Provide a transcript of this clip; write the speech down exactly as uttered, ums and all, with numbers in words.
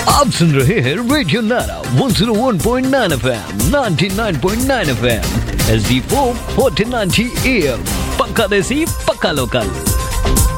आप सुन रहे हैं रेडियो नारा one zero one point nine FM, ninety nine point nine FM, H D four fourteen ninety A M. पक्का देसी, पक्का लोकल।